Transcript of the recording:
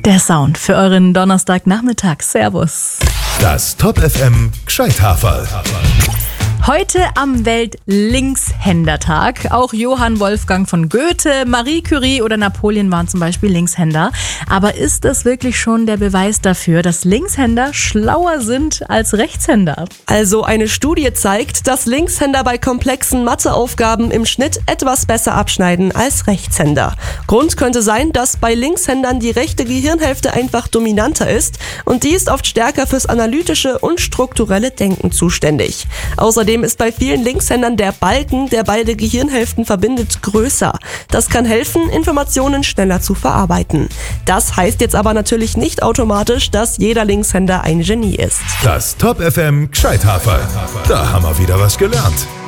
Der Sound für euren Donnerstagnachmittag. Servus. Das Top FM Gscheithaferl. Heute am Welt-Linkshändertag. Auch Johann Wolfgang von Goethe, Marie Curie oder Napoleon waren zum Beispiel Linkshänder. Aber ist das wirklich schon der Beweis dafür, dass Linkshänder schlauer sind als Rechtshänder? Also eine Studie zeigt, dass Linkshänder bei komplexen Matheaufgaben im Schnitt etwas besser abschneiden als Rechtshänder. Grund könnte sein, dass bei Linkshändern die rechte Gehirnhälfte einfach dominanter ist und die ist oft stärker fürs analytische und strukturelle Denken zuständig. Außerdem ist bei vielen Linkshändern der Balken, der beide Gehirnhälften verbindet, größer. Das kann helfen, Informationen schneller zu verarbeiten. Das heißt jetzt aber natürlich nicht automatisch, dass jeder Linkshänder ein Genie ist. Das Top FM Gscheithaferl. Da haben wir wieder was gelernt.